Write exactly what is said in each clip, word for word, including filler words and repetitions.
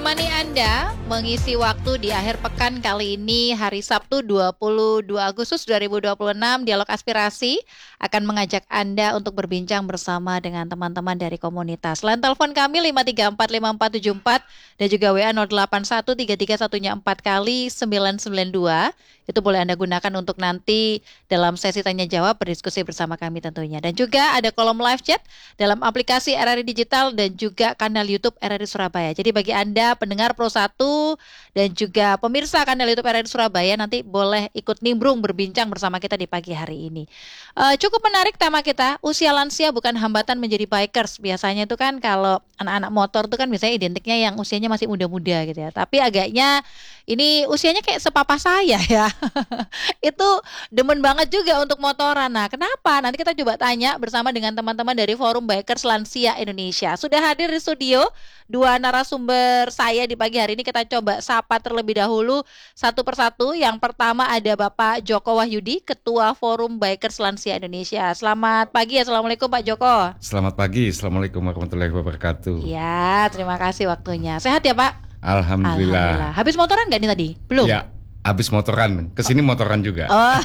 menemani Anda mengisi waktu di akhir pekan kali ini, hari Sabtu dua puluh dua Agustus dua ribu dua puluh enam. Dialog Aspirasi akan mengajak Anda untuk berbincang bersama dengan teman-teman dari komunitas. Line telepon kami lima tiga empat lima empat tujuh empat dan juga W A nol delapan satu tiga tiga satu empat kali sembilan sembilan dua. Itu boleh Anda gunakan untuk nanti dalam sesi tanya jawab berdiskusi bersama kami tentunya. Dan juga ada kolom live chat dalam aplikasi R R I Digital dan juga kanal YouTube R R I Surabaya. Jadi bagi Anda pendengar Pro satu dan juga pemirsa kanal YouTube R R I Surabaya, nanti boleh ikut nimbrung berbincang bersama kita di pagi hari ini. Uh, cukup menarik tema kita, usia lansia bukan hambatan menjadi bikers. Biasanya itu kan kalau anak-anak motor itu kan biasanya identiknya yang usianya masih muda-muda gitu ya. Tapi agaknya ini usianya kayak sepapa saya ya. Itu demen banget juga untuk motoran. Nah, kenapa? Nanti kita coba tanya bersama dengan teman-teman dari Forum Bikers Lansia Indonesia. Sudah hadir di studio dua narasumber saya di pagi hari ini. Kita coba sapa terlebih dahulu satu persatu. Yang pertama ada Bapak Joko Wahyudi, Ketua Forum Bikers Lansia Indonesia. Selamat pagi, Assalamualaikum Pak Joko. Selamat pagi, Assalamualaikum warahmatullahi wabarakatuh. Ya, terima kasih waktunya. Sehat ya Pak? Alhamdulillah. Alhamdulillah. Habis motoran nggak nih tadi? Belum? Ya, habis motoran. Kesini motoran juga. Oh,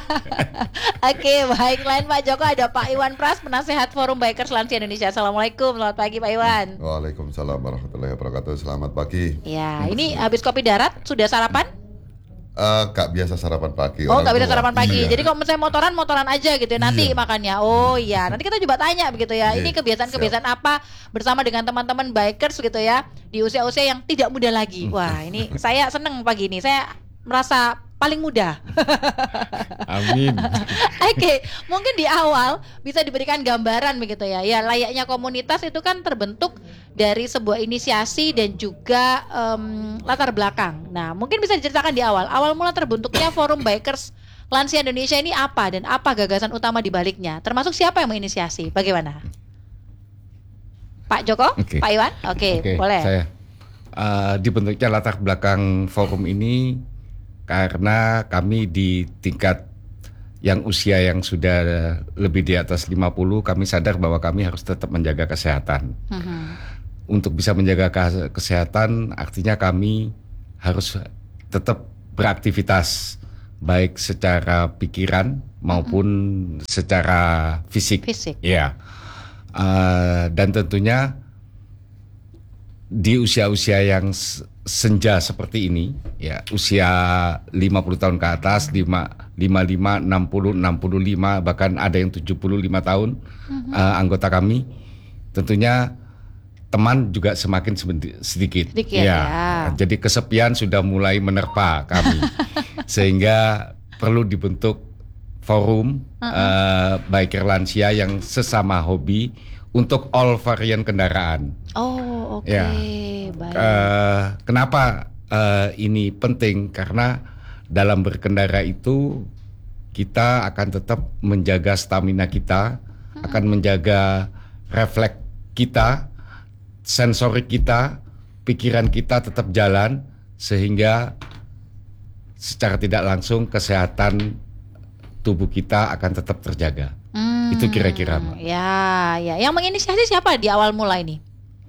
oke, baik. Lain Pak Joko ada Pak Iwan Pras, penasehat Forum Bikers Lansia Indonesia. Assalamualaikum, selamat pagi Pak Iwan. Waalaikumsalam warahmatullahi wabarakatuh. Selamat pagi. Ya, ini habis kopi darat, sudah sarapan? Uh, gak biasa sarapan pagi. Oh, gak biasa sarapan pagi. Iya. Jadi kalau misalnya motoran, motoran aja gitu ya. Nanti Iya. makannya. Oh iya, nanti kita coba tanya begitu ya. Iya, Ini kebiasaan-kebiasaan apa bersama dengan teman-teman bikers gitu ya, di usia-usia yang tidak muda lagi. Wah, ini saya seneng pagi ini. Saya merasa paling muda. Amin. Oke, mungkin di awal bisa diberikan gambaran begitu ya. Ya, layaknya komunitas itu kan terbentuk dari sebuah inisiasi dan juga um, latar belakang. Nah, mungkin bisa diceritakan di awal. Awal mula terbentuknya Forum Bikers Lansia Indonesia ini apa dan apa gagasan utama di baliknya? Termasuk siapa yang menginisiasi? Bagaimana? Pak Joko? Okay. Pak Iwan? Oke, okay, okay, boleh. Saya uh, dibentuknya latar belakang forum ini karena kami di tingkat yang usia yang sudah lebih di atas lima puluh, kami sadar bahwa kami harus tetap menjaga kesehatan. Uh-huh. Untuk bisa menjaga kesehatan, artinya kami harus tetap beraktivitas, baik secara pikiran maupun uh-huh. secara fisik. Fisik. Ya, uh, dan tentunya di usia-usia yang senja seperti ini, ya usia lima puluh tahun ke atas, lima puluh lima, enam puluh, enam puluh lima, bahkan ada yang tujuh puluh lima tahun uh-huh. uh, anggota kami, tentunya teman juga semakin sedikit. Sedikit ya. ya. Jadi kesepian sudah mulai menerpa kami, sehingga perlu dibentuk forum uh-uh. uh, biker lansia yang sesama hobi untuk all varian kendaraan. Oh, oke. Okay. Ya. Baik. Uh, kenapa uh, ini penting? Karena dalam berkendara itu kita akan tetap menjaga stamina kita, hmm. akan menjaga refleks kita, sensorik kita, pikiran kita tetap jalan, sehingga secara tidak langsung kesehatan tubuh kita akan tetap terjaga. Hmm, itu kira-kira. Ya, ya. Yang menginisiasi siapa di awal mula ini?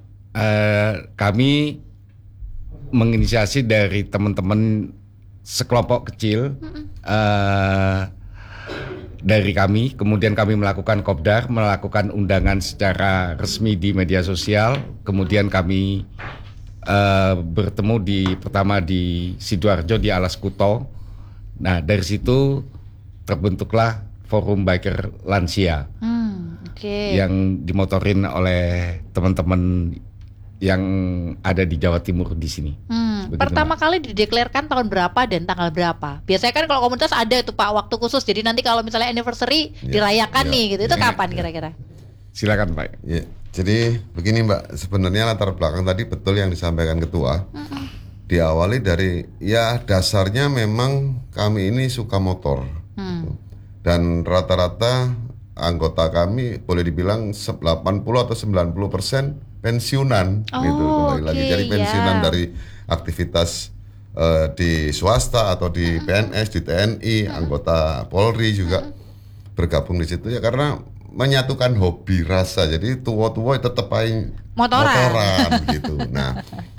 Uh, kami menginisiasi dari teman-teman sekelompok kecil uh, dari kami. Kemudian kami melakukan kopdar, melakukan undangan secara resmi di media sosial. Kemudian kami uh, bertemu di pertama di Sidoarjo di Alas Kuto. Nah, dari situ terbentuklah Forum Biker Lansia hmm, okay. yang dimotorin oleh teman-teman yang ada di Jawa Timur di sini. Hmm, pertama kali dideklarkan tahun berapa dan tanggal berapa? Biasanya kan kalau komunitas ada itu Pak waktu khusus. Jadi nanti kalau misalnya anniversary ya, dirayakan ya, nih gitu. Itu ya, kapan ya. kira-kira? Silakan Pak. Ya, jadi begini Mbak, sebenarnya latar belakang tadi betul yang disampaikan Ketua. Uh-uh. Diawali dari ya dasarnya memang kami ini suka motor. Hmm. Dan rata-rata anggota kami boleh dibilang delapan puluh atau sembilan puluh persen pensiunan oh, gitu kembali okay, lagi. Jadi pensiunan yeah. dari aktivitas uh, di swasta atau di uh-huh. P N S, di T N I, uh-huh. anggota Polri juga uh-huh. bergabung di situ ya karena menyatukan hobi rasa. Jadi tua-tua tetap aja motoran, motoran gitu. Nah,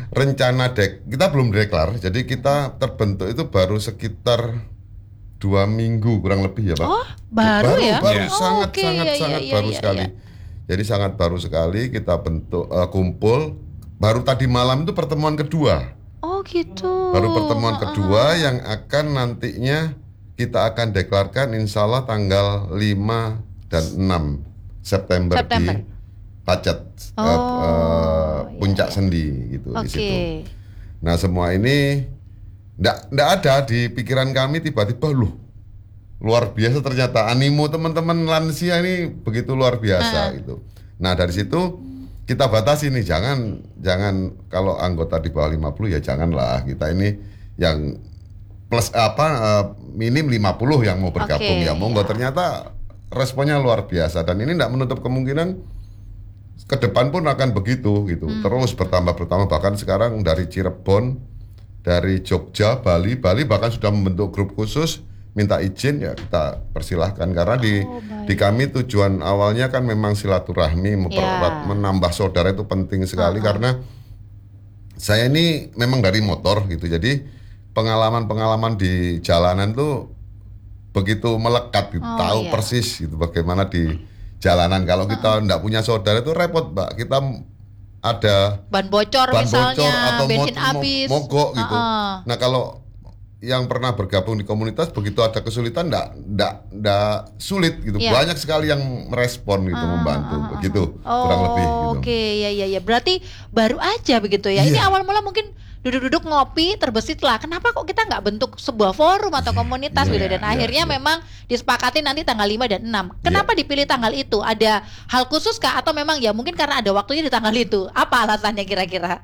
rencana dek kita belum deklar, jadi kita terbentuk itu baru sekitar dua minggu kurang lebih ya Pak. Oh baru, baru ya? Baru Oh, sangat oke. sangat Ya, sangat ya, baru ya, sekali. ya. Jadi sangat baru sekali kita bentuk uh, kumpul. Baru tadi malam itu pertemuan kedua. Oh gitu. Baru pertemuan Uh-uh. kedua yang akan nantinya kita akan deklarkan insya Allah tanggal lima dan enam September, September. di Pacet, Oh, uh, uh, iya, Puncak iya. Sendi gitu Oke. di situ. Nah semua ini ndak ndak ada di pikiran kami, tiba-tiba loh luar biasa ternyata animo teman-teman lansia ini begitu luar biasa gitu. Nah dari situ kita batasi nih, jangan jangan kalau anggota di bawah lima puluh ya janganlah, kita ini yang plus apa uh, minim lima puluh yang mau bergabung Oke, ya monggo. ya. Ternyata responnya luar biasa dan ini tidak menutup kemungkinan ke depan pun akan begitu gitu. Hmm. Terus bertambah-bertambah, bahkan sekarang dari Cirebon, dari Jogja, Bali, Bali bahkan sudah membentuk grup khusus minta izin ya kita persilahkan karena di Oh, baik. di kami tujuan awalnya kan memang silaturahmi, mempererat, Ya. menambah saudara itu penting sekali karena saya ini memang dari motor gitu. Jadi pengalaman-pengalaman di jalanan tuh begitu melekat gitu, Oh, tahu iya. persis gitu bagaimana di jalanan. Kalau kita enggak punya saudara itu repot, Mbak. Kita m- ada Ban bocor ban misalnya, bocor atau bensin mo- mo- habis. mogok gitu. Uh-uh. Nah, kalau yang pernah bergabung di komunitas begitu ada kesulitan enggak enggak enggak sulit gitu. Iya. Banyak sekali yang merespon gitu, membantu begitu. Kurang lebih gitu. Oh, oke, ya ya ya. Berarti baru aja begitu ya. Ini Iya. awal mula mungkin duduk-duduk ngopi terbesit lah. Kenapa kok kita nggak bentuk sebuah forum atau komunitas iya, gitu? Dan iya, akhirnya iya. memang disepakati nanti tanggal lima dan enam. Kenapa dipilih tanggal itu? Ada hal khusus kah? Atau memang ya mungkin karena ada waktunya di tanggal itu? Apa alasannya kira-kira?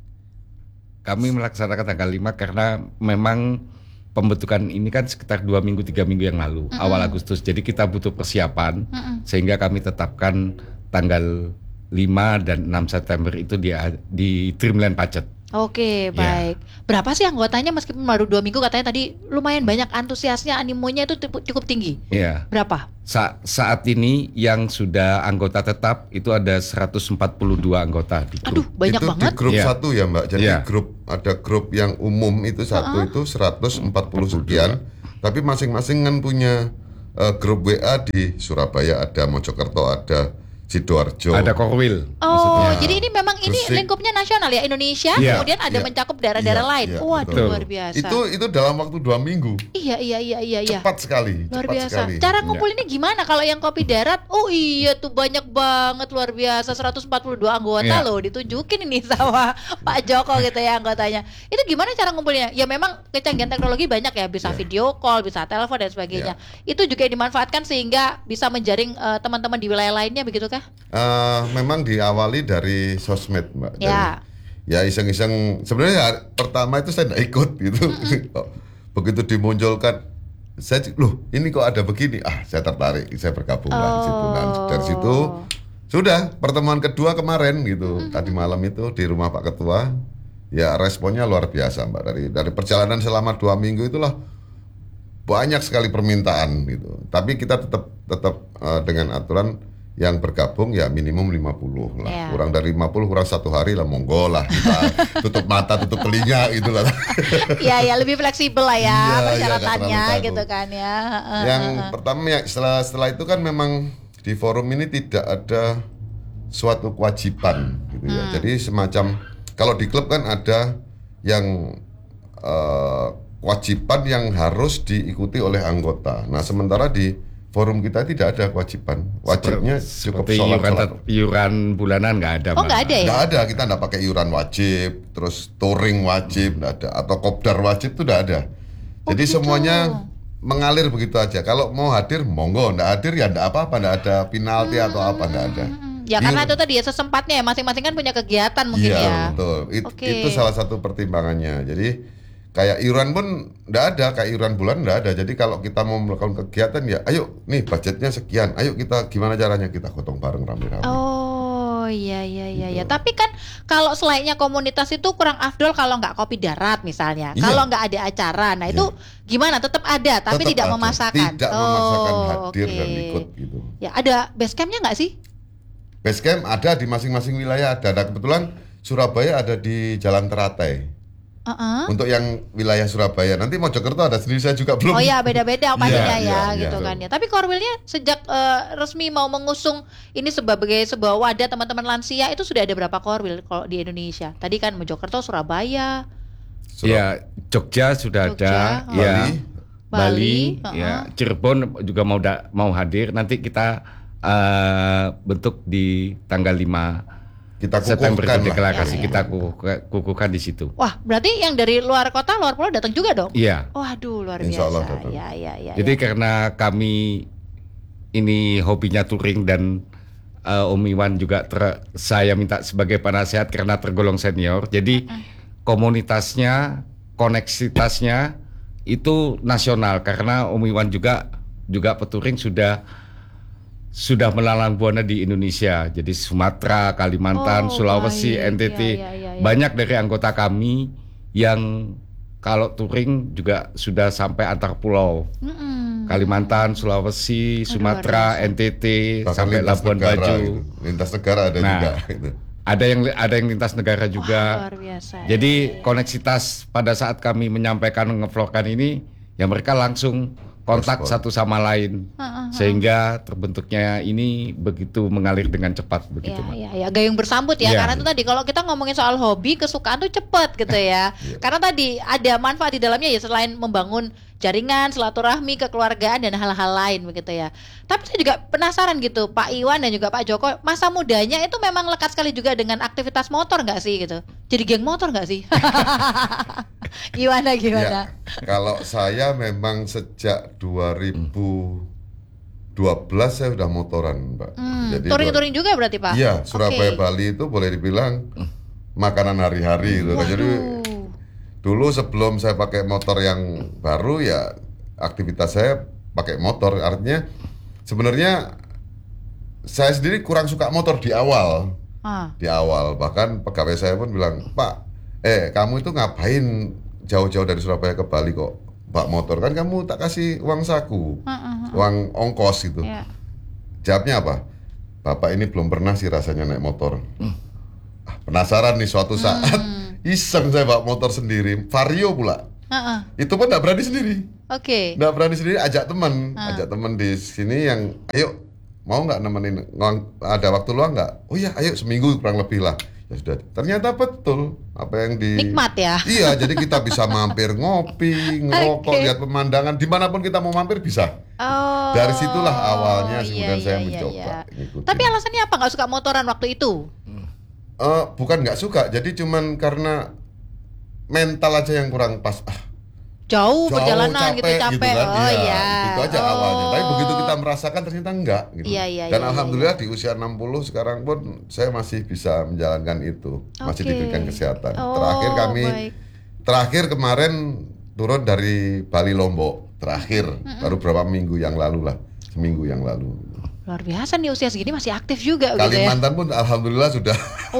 Kami melaksanakan tanggal lima karena memang pembentukan ini kan sekitar dua minggu tiga minggu yang lalu, awal Agustus. Jadi kita butuh persiapan sehingga kami tetapkan tanggal lima dan enam September itu di di Dreamland Pacet. Oke, baik. Berapa sih anggotanya meskipun baru dua minggu katanya tadi lumayan banyak antusiasnya, animonya itu tipu- cukup tinggi. Iya. Berapa? Sa- saat ini yang sudah anggota tetap itu ada seratus empat puluh dua anggota di Aduh, grup. banyak itu banget. di grup Iya. satu ya Mbak. Jadi Iya. grup ada grup yang umum itu satu itu seratus empat puluh sekian. Tapi masing-masing kan punya eh, grup W A di Surabaya, ada Mojokerto, ada Sidoarjo. Ada Korwil. Oh, maksudnya. jadi ini memang ini Gresik. lingkupnya nasional ya Indonesia, Iya, kemudian ada iya. mencakup daerah-daerah Iya, lain. iya, Waduh, betul. luar biasa. Itu itu dalam waktu dua minggu. Iya, iya, iya, iya, iya. Cepat sekali. Luar cepat biasa. sekali. Cara ngumpulinnya gimana kalau yang kopi darat? Oh iya tuh banyak banget, luar biasa. seratus empat puluh dua anggota Iya. loh, ditunjukin ini sama Pak Joko gitu ya anggotanya. Itu gimana cara ngumpulinnya? Ya memang kecanggihan teknologi banyak ya, bisa Iya. video call, bisa telepon dan sebagainya. Itu juga dimanfaatkan sehingga bisa menjaring eh, teman-teman di wilayah lainnya begitu kah? Eh, memang diawali dari sosmed Mbak. Dari- Ya. Ya iseng-iseng. Sebenarnya ya, pertama itu saya tidak ikut gitu. Begitu dimunculkan, saya loh ini kok ada begini. Ah saya tertarik, saya bergabung lah di situ. Dan dari situ sudah pertemuan kedua kemarin gitu. Tadi malam itu di rumah Pak Ketua. Ya responnya luar biasa Mbak. Dari dari perjalanan selama dua minggu itulah banyak sekali permintaan gitu. Tapi kita tetap tetap eh, dengan aturan yang bergabung ya minimum lima puluh lah. Ya. Kurang dari lima puluh kurang satu hari lah monggo lah kita tutup mata tutup telinga gitu lah. Iya, ya lebih fleksibel lah ya Iya, iya, persyaratannya nggak terlalu gitu kan ya. Heeh, Yang heeh. pertama ya setelah setelah itu kan memang di forum ini tidak ada suatu kewajiban gitu ya. Hmm. Jadi semacam kalau di klub kan ada yang eh, kewajiban yang harus diikuti oleh anggota. Nah, sementara di forum kita tidak ada kewajiban. Wajibnya cukup Seperti sholat, iuran, sholat. iuran bulanan nggak ada. Oh, nggak Mbak. ada ya? Nggak ada, kita nggak pakai iuran wajib, terus touring wajib, nggak ada, atau kopdar wajib itu nggak ada. Oh, Jadi gitu. semuanya mengalir begitu aja. Kalau mau hadir, monggo. Nggak hadir ya nggak apa-apa, nggak ada penalti atau apa, nggak ada. Hmm, ya karena Iur- itu tadi ya sesempatnya ya masing-masing kan punya kegiatan mungkin Iya, ya. betul. It- Oke. Itu salah satu pertimbangannya. Jadi kayak iuran pun nggak ada, kayak iuran bulan nggak ada. Jadi kalau kita mau melakukan kegiatan ya, ayo nih budgetnya sekian, ayo kita gimana caranya kita gotong bareng rame-rame. Oh iya iya iya ya. Gitu. Tapi kan kalau selainnya komunitas itu kurang afdol kalau nggak kopi darat misalnya. Iya. Kalau nggak ada acara, nah itu gimana? Tetap ada, tapi Tetap tidak ada. memaksakan. Tidak memaksakan Oh, hadir oke. dan ikut gitu. Ya ada base campnya nggak sih? Basecamp ada di masing-masing wilayah ada. Nah, kebetulan Surabaya ada di Jalan Teratai. Uh-uh. Untuk yang wilayah Surabaya, nanti Mojokerto ada sendiri, saya juga belum. Oh ya, beda-beda pastinya Iya, ya, iya, gitu iya. kan ya. Tapi Korwilnya sejak eh, resmi mau mengusung ini sebagai sebuah wadah teman-teman lansia itu sudah ada berapa Korwil kalau di Indonesia? Tadi kan Mojokerto, Surabaya, Surab- Ya, Jogja sudah Jogja, ada, oh. ya, Bali. Bali, Bali, ya, uh-uh. Cirebon juga mau da- mau hadir. Nanti kita eh, bentuk di tanggal lima Kita September kukuhkan itu lah. deklarasi, Ya, ya. kita kukuhkan, kukuhkan di situ. Wah, berarti yang dari luar kota, luar pulau datang juga dong? Iya. Waduh, luar Insya Allah biasa. datang. Ya, ya, ya. Jadi ya. karena kami ini hobinya touring dan eh, Om Iwan juga ter- saya minta sebagai penasehat karena tergolong senior. Jadi komunitasnya, koneksitasnya itu nasional karena Om Iwan juga juga petouring sudah sudah melalang buana di Indonesia. Jadi Sumatera, Kalimantan, Oh, Sulawesi, baik. N T T. Ya, ya, ya, ya. Banyak dari anggota kami yang kalau touring juga sudah sampai antar pulau. Mm-mm. Kalimantan, Sulawesi, Aduh, Sumatera, luar biasa. N T T, Bahkan sampai lintas Labuan negara, Bajo. gitu. Lintas negara ada Nah, juga. Gitu. Ada yang ada yang lintas negara juga. Wah, luar biasa. Jadi Ya, ya, ya. koneksitas pada saat kami menyampaikan ngevlogkan ini, ya mereka langsung kontak Respon. satu sama lain, Ha-ha. sehingga terbentuknya ini begitu mengalir dengan cepat begitu, Ya, Mbak. ya, ya, gayung bersambut ya. Iya. Karena itu tadi kalau kita ngomongin soal hobi, kesukaan tuh cepet gitu ya. Karena tadi ada manfaat di dalamnya ya selain membangun jaringan, silaturahmi, kekeluargaan dan hal-hal lain begitu ya. Tapi saya juga penasaran gitu, Pak Iwan dan juga Pak Joko, masa mudanya itu memang lekat sekali juga dengan aktivitas motor nggak sih gitu? Jadi geng motor nggak sih? Gimana gimana? Ya, kalau saya memang sejak dua ribu dua belas saya udah motoran, Mbak. Hmm, Jadi touring-touring juga berarti Pak? Iya, Surabaya Oke. Bali itu boleh dibilang makanan hari-hari gitu. Jadi Waduh. dulu sebelum saya pakai motor yang baru ya aktivitas saya pakai motor. Artinya sebenarnya saya sendiri kurang suka motor di awal. Ah. Di awal bahkan pegawai saya pun bilang, "Pak, eh kamu itu ngapain jauh-jauh dari Surabaya ke Bali kok Pak motor, kan kamu tak kasih uang saku, Uh-uh. uang ongkos gitu." Ya. Jawabnya apa? "Bapak ini belum pernah sih rasanya naik motor." Ah, penasaran nih suatu saat iseng saya bawa motor sendiri, Vario pula. Uh-uh. Itu pun nggak berani sendiri, Oke. nggak berani sendiri, ajak teman, ajak teman di sini yang, ayo mau nggak nemenin, Ngong- ada waktu luang nggak? Oh ya, ayo seminggu kurang lebih lah. Ya sudah, ternyata betul apa yang di Nikmat ya. Iya, jadi kita bisa mampir ngopi, ngerokok, Oke. lihat pemandangan, dimanapun kita mau mampir bisa. Oh. Dari situlah awalnya iya, kemudian saya iya, mencoba iya. ngikutin. Tapi alasannya apa nggak suka motoran waktu itu? Eh, bukan nggak suka, jadi cuman karena mental aja yang kurang pas. Ah, Jauh, jauh, perjalanan gitu capek. kan. Oh iya. Itu aja Oh. awalnya. Tapi begitu kita merasakan ternyata enggak gitu. Iya, iya, Dan iya, alhamdulillah di usia enam puluh sekarang pun saya masih bisa menjalankan itu. Masih Oke. diberikan kesehatan. Oh, Terakhir kami baik. terakhir kemarin turun dari Bali Lombok. Terakhir baru berapa minggu yang lalu lah. Seminggu yang lalu. Luar biasa nih usia segini masih aktif juga gitu ya. Kalimantan pun alhamdulillah sudah.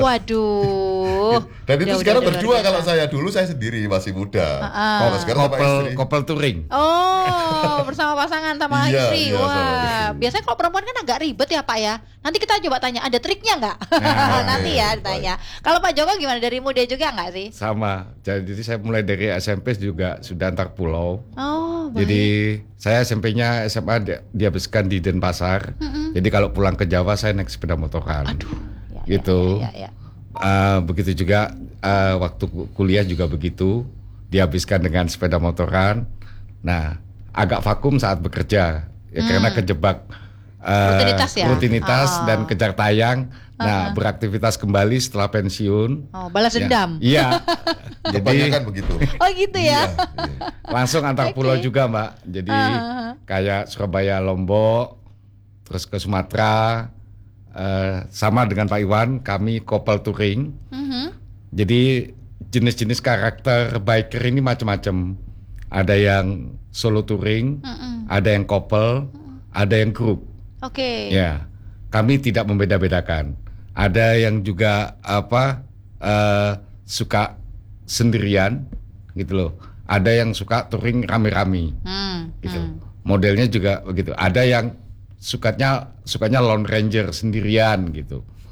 Waduh. Dan itu Udah, sekarang udah, udah, berdua luar kalau biasa. saya dulu saya sendiri masih muda. Ah. Kalau sekarang sama Kopel istri. kopel touring. Oh, bersama pasangan sama Iya, istri. iya, sama Wah, istri. biasanya kalau perempuan kan agak ribet ya Pak ya. Nanti kita coba tanya, ada triknya nggak? Nah, Nanti ya ditanya. Kalau Pak Joko gimana, dari muda juga nggak sih? Sama. Jadi saya mulai dari S M P juga sudah antar pulau. Oh, baik. Jadi saya S M P-nya S M A di- dihabiskan di Denpasar. Jadi kalau pulang ke Jawa saya naik sepeda motoran. Ya, gitu. ya, ya, ya. Eh, begitu juga eh, waktu ku- kuliah juga begitu, dihabiskan dengan sepeda motoran. Nah, agak vakum saat bekerja ya, karena kejebak eh, Rutinitas ya? rutinitas Oh. dan kejar tayang. Nah, beraktivitas kembali setelah pensiun. Oh, balas Ya. dendam. Iya. Jadi Kebanyakan begitu. Oh gitu ya. Iya, iya. langsung antar Oke. pulau juga, Mbak. Jadi Ah. kayak Surabaya, Lombok, terus ke Sumatera, eh, sama dengan Pak Iwan, kami couple touring. Mhm. Jadi jenis-jenis karakter biker ini macam-macam. Ada yang solo touring, Mm-mm. ada yang couple, ada yang grup. Oke. Ya, kami tidak membeda-bedakan. Ada yang juga apa eh, suka sendirian, gitu loh. Ada yang suka touring rame-rame, Hmm, gitu. hmm. Modelnya juga begitu. Ada yang sukanya sukanya Lone Ranger sendirian, gitu.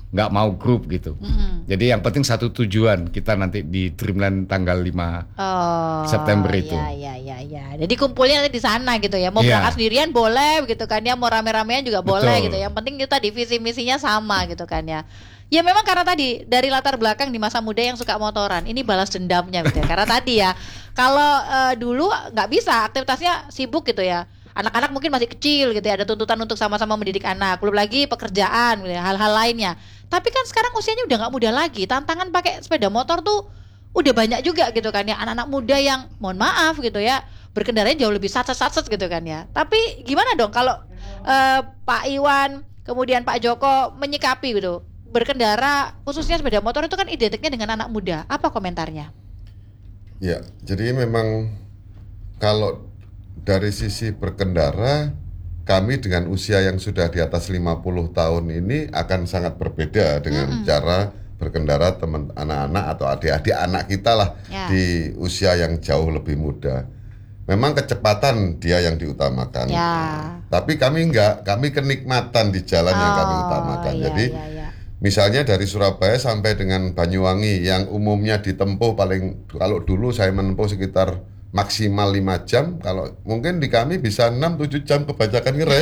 nggak mau grup gitu. Mm-hmm. Jadi yang penting satu tujuan kita nanti di Dreamland tanggal lima oh, September itu. Iya iya iya. Jadi kumpulnya nanti di sana gitu ya. Mau yeah. berangkat sendirian boleh gitu kan ya, mau rame-ramean juga Betul. boleh gitu. Yang penting kita di visi misinya sama gitu kan ya. Ya memang karena tadi dari latar belakang di masa muda yang suka motoran, ini balas dendamnya gitu ya. Karena tadi ya kalau uh, dulu nggak bisa, aktivitasnya sibuk gitu ya. Anak-anak mungkin masih kecil gitu ya, ada tuntutan untuk sama-sama mendidik anak, belum lagi pekerjaan gitu ya, hal-hal lainnya. Tapi kan sekarang usianya udah nggak muda lagi, tantangan pakai sepeda motor tuh udah banyak juga gitu kan ya, anak-anak muda yang mohon maaf gitu ya, berkendaranya jauh lebih satset-satset gitu kan ya. Tapi gimana dong kalau uh, Pak Iwan kemudian Pak Joko menyikapi gitu, berkendara khususnya sepeda motor itu kan identiknya dengan anak muda, apa komentarnya? Ya, jadi memang kalau dari sisi berkendara, kami dengan usia yang sudah di atas lima puluh tahun ini akan sangat berbeda dengan mm-hmm. cara berkendara teman anak-anak atau adik-adik anak kita lah yeah. di usia yang jauh lebih muda. Memang kecepatan dia yang diutamakan. Yeah. Tapi kami enggak, kami kenikmatan di jalan oh, yang kami utamakan. Yeah, Jadi yeah, yeah. misalnya dari Surabaya sampai dengan Banyuwangi yang umumnya ditempuh paling, kalau dulu saya menempuh sekitar maksimal lima jam, kalau mungkin di kami bisa enam tujuh jam kebanyakan ngeres.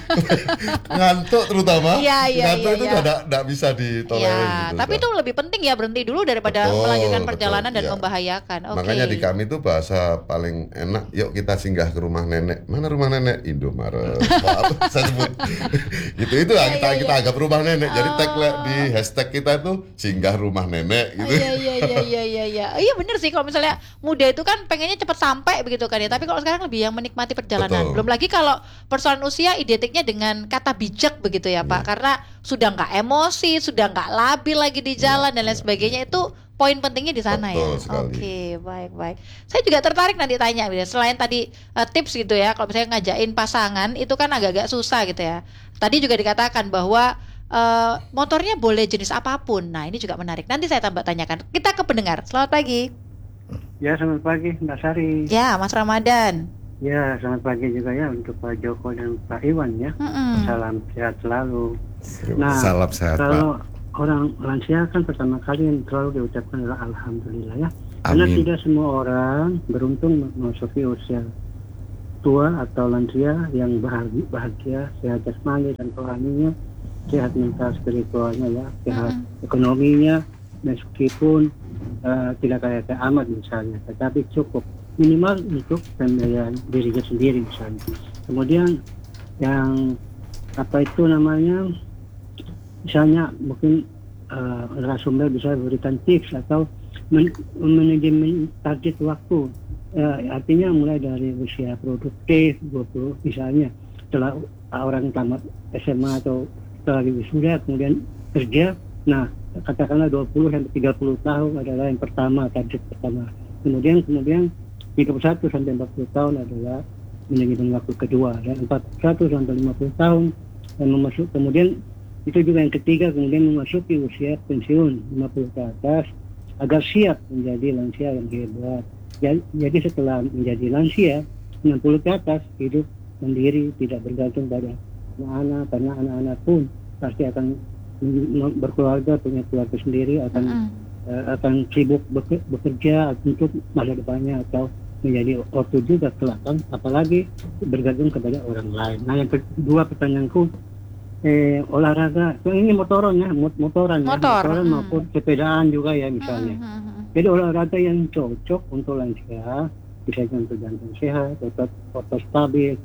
Ngantuk terutama. Iya, iya, ngantuk iya, itu iya. enggak bisa ditolerir ya, gitu. Tapi itu lebih penting ya berhenti dulu daripada betul, melanjutkan perjalanan betul, dan ya. membahayakan. Okay. Makanya di kami itu bahasa paling enak, yuk kita singgah ke rumah nenek. Mana rumah nenek? Indomaret. Maaf, saya sebut. Gitu itu ya, kita ya, kita ya. anggap rumah nenek. Jadi tag di hashtag kita itu singgah rumah nenek gitu. Iya iya iya iya iya iya. Iya benar sih, kalau misalnya muda itu kan pengennya cepat sampai begitu kan ya. Tapi kalau sekarang lebih yang menikmati perjalanan. Betul. Belum lagi kalau persoalan usia identiknya dengan kata bijak begitu ya Pak. Ya. Karena sudah nggak emosi, sudah nggak labil lagi di jalan ya, dan lain ya. sebagainya. Itu poin pentingnya di sana. Betul ya. Oke, okay, baik baik. Saya juga tertarik nanti tanya, selain tadi uh, tips gitu ya, kalau misalnya ngajain pasangan itu kan agak-agak susah gitu ya. Tadi juga dikatakan bahwa uh, motornya boleh jenis apapun. Nah ini juga menarik. Nanti saya tambah tanyakan. Kita ke pendengar. Selamat pagi. Ya, selamat pagi Mbak Sari. Ya, Mas Ramadan. Ya, selamat pagi juga ya untuk Pak Joko dan Pak Iwan ya. Mm-mm. Salam sehat selalu. Nah, salam sehat kalau Pak. Orang lansia kan pertama kali yang selalu diucapkan adalah Alhamdulillah ya. Karena Amin. tidak semua orang beruntung memasuki usia tua atau lansia yang bahagia, bahagia sehat jasmani dan rohaninya, sehat mental spiritualnya ya, sehat mm-hmm. ekonominya, meskipun uh, tidak kaya amat misalnya, tetapi cukup minimal untuk pembiayaan dirinya sendiri misalnya. Kemudian yang apa itu namanya, misalnya mungkin uh, narasumber bisa berikan tips atau men- manajemen target waktu, uh, artinya mulai dari usia produktif dua puluh misalnya, setelah orang tamat S M A atau setelah wisuda kemudian kerja. Nah, katakanlah dua puluh sampai tiga puluh tahun adalah yang pertama, target pertama. Kemudian kemudian tiga puluh satu sampai empat puluh tahun adalah manajemen waktu kedua, dan empat puluh satu sampai lima puluh tahun dan memasuk, kemudian itu juga yang ketiga, kemudian memasuki usia pensiun lima puluh ke atas agar siap menjadi lansia yang hebat. Jadi setelah menjadi lansia enam puluh ke atas hidup mandiri, tidak bergantung pada anak-anak, karena anak-anak pun pasti akan berkeluarga, punya keluarga sendiri, akan mm. uh, akan sibuk bekerja untuk masa depannya atau menjadi ortu juga kelak, apalagi bergantung kepada orang lain. Nah yang kedua pertanyaanku, eh, olahraga, ini motoran ya, motoran ya, Motor. motoran mm. maupun sepedaan juga ya misalnya. Mm-hmm. Jadi olahraga yang cocok untuk lansia, misalnya untuk jantung sehat, otot otot stabil,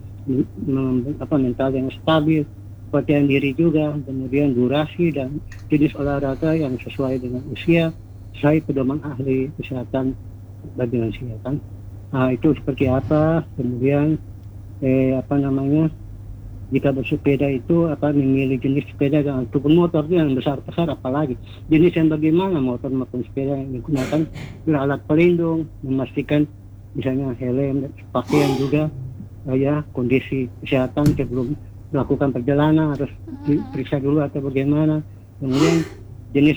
m- apa mental yang stabil, percaya diri juga, kemudian durasi dan jenis olahraga yang sesuai dengan usia, sesuai pedoman ahli kesehatan bagi lansia kan. Nah itu seperti apa, kemudian eh, apa namanya, jika bersepeda itu apa memilih jenis sepeda dan ataupun motor itu yang besar-besar, apalagi jenis yang bagaimana motor maupun sepeda yang digunakan, alat pelindung, memastikan misalnya helm, pakaian juga, ya kondisi kesehatan sebelum melakukan perjalanan harus diperiksa dulu atau bagaimana. Kemudian jenis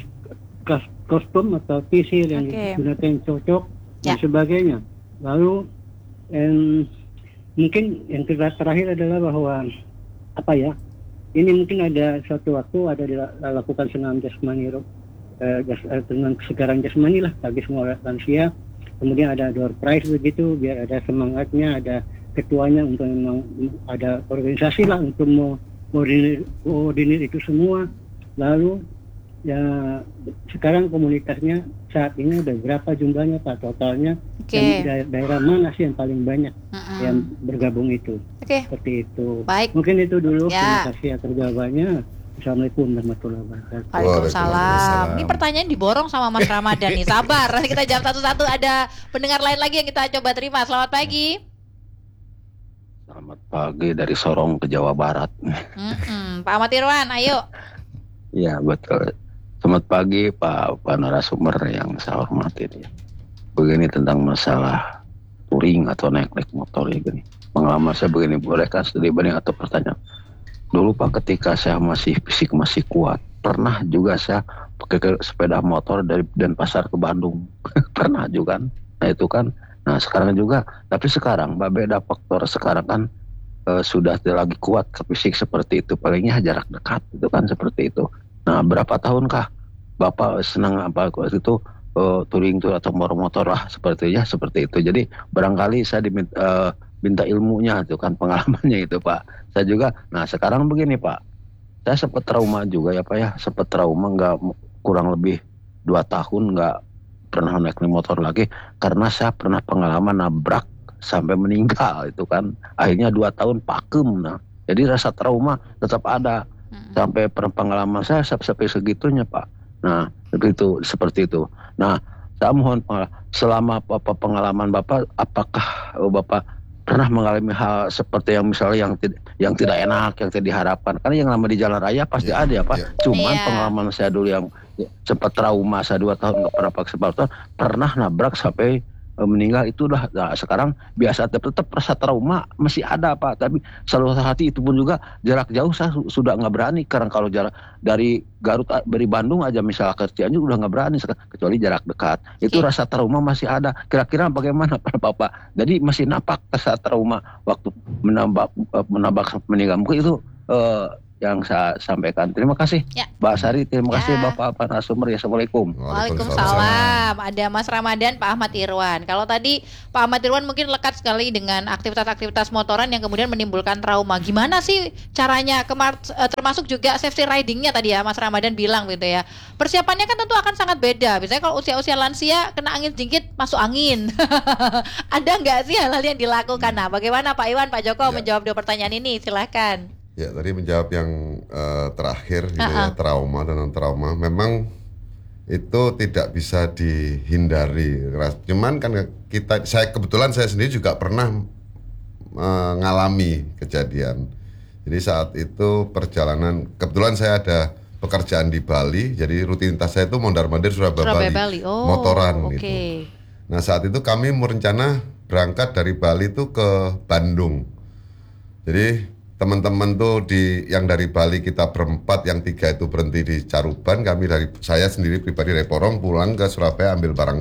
kostum atau visir yang okay. digunakan yang cocok dan ya. sebagainya. Lalu em, mungkin yang terakhir adalah bahwa apa ya, ini mungkin ada suatu waktu ada dilakukan senam jasmani, eh, jas, eh, dengan kesegaran jasmani lah bagi semua lansia. Kemudian ada door prize begitu, biar ada semangatnya, ada ketuanya untuk memang ada organisasi lah untuk mau koordinir itu semua. Lalu ya sekarang komunitasnya saat ini ada berapa jumlahnya Pak totalnya? Okay. Dan da- daerah mana sih yang paling banyak Mm-mm. yang bergabung itu? Oke. Seperti itu. Baik. Mungkin itu dulu. Ya. Terima kasih atas jawabannya. Assalamualaikum warahmatullahi wabarakatuh. Waalaikumsalam. Waalaikumsalam. Ini pertanyaan diborong sama Mas Ramadan nih. Sabar, nanti kita jawab satu-satu. Ada pendengar lain lagi yang kita coba terima. Selamat pagi. Selamat pagi dari Sorong ke Jawa Barat. Mm-mm. Pak Ahmad Irwan, ayo. Ya betul. Selamat pagi Pak, Pak narasumber yang saya hormati. Ya. Begini tentang masalah touring atau naik-naik motor ya gini. Pengalaman saya begini, bolehkah studi banding atau pertanyaan? Dulu Pak ketika saya masih fisik masih kuat, pernah juga saya pakai sepeda motor dari Denpasar ke Bandung. Pernah juga kan. Nah itu kan. Nah sekarang juga, tapi sekarang beda faktor sekarang kan e, sudah tidak lagi kuat ke fisik seperti itu, palingnya jarak dekat itu kan seperti itu. Nah berapa tahunkah Bapak senang apa waktu itu e, touring tour atau motor lah sepertinya seperti itu. Jadi barangkali saya diminta, e, minta ilmunya itu kan pengalamannya itu Pak. Saya juga, nah sekarang begini Pak, saya sempat trauma juga ya Pak ya, sempat trauma nggak kurang lebih dua tahun nggak pernah naik motor lagi karena saya pernah pengalaman nabrak sampai meninggal itu kan, akhirnya dua tahun pakem. Nah jadi rasa trauma tetap ada sampai pengalaman saya sampai segitunya Pak. Nah begitu seperti itu. Nah saya mohon selama apa pengalaman Bapak, apakah Bapak pernah mengalami hal seperti yang misalnya yang tidak yang tidak enak, yang tidak diharapkan? Karena yang lama di jalan raya pasti Ya, ada ya Pak. ya. Cuman Iya. pengalaman saya dulu yang sempat trauma, saya dua tahun nggak pernah pakai sepatu, pernah nabrak sampai e, meninggal itu udah. Nah, sekarang biasa tetap, tetap rasa trauma masih ada Pak. Tapi selalu hati itu pun juga jarak jauh saya su- sudah nggak berani. Karena kalau jarak dari Garut dari Bandung aja misalnya ke Cianjur udah nggak berani kecuali jarak dekat. Itu Oke. rasa trauma masih ada. Kira-kira bagaimana Pak Bapak? Jadi masih nampak rasa trauma waktu menambah menambah meninggal. Mungkin itu eh, yang saya sampaikan. Terima kasih Ya. Mbak Sari. Terima kasih Ya. Bapak Pak narasumber. Ya, Assalamualaikum. Waalaikumsalam. Ada Mas Ramadan, Pak Ahmad Irwan. Kalau tadi Pak Ahmad Irwan mungkin lekat sekali dengan aktivitas-aktivitas motoran yang kemudian menimbulkan trauma. Gimana sih caranya? Kemar- eh, termasuk juga safety ridingnya tadi ya Mas Ramadan bilang gitu ya. Persiapannya kan tentu akan sangat beda. Misalnya kalau usia-usia lansia kena angin sedikit masuk angin. Ada nggak sih hal-hal yang dilakukan? Nah, bagaimana Pak Iwan, Pak Joko Ya. menjawab dua pertanyaan ini? Silahkan. Ya tadi menjawab yang eh, terakhir gitu Uh-uh. ya, trauma dan non trauma memang itu tidak bisa dihindari. Cuman kan kita, saya kebetulan saya sendiri juga pernah mengalami kejadian. Jadi saat itu perjalanan, kebetulan saya ada pekerjaan di Bali, jadi rutinitas saya itu mondar-mandir Surabaya, Surabaya Bali, Bali. Oh, motoran oke. gitu. Nah saat itu kami merencana berangkat dari Bali itu ke Bandung. Jadi teman-teman tuh di yang dari Bali kita berempat, yang tiga itu berhenti di Caruban, kami dari saya sendiri pribadi dari Porong pulang ke Surabaya ambil barang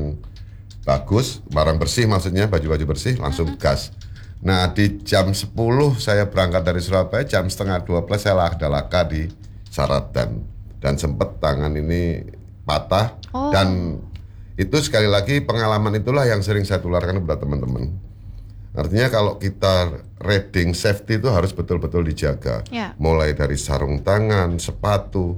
bagus, barang bersih maksudnya, baju-baju bersih, langsung gas. Nah di jam sepuluh saya berangkat dari Surabaya, jam setengah dua belas saya ada laka di Saradan dan sempat tangan ini patah. Oh. Dan itu sekali lagi pengalaman itulah yang sering saya tularkan kepada teman-teman. Artinya kalau kita riding safety itu harus betul-betul dijaga. Ya. Mulai dari sarung tangan, sepatu,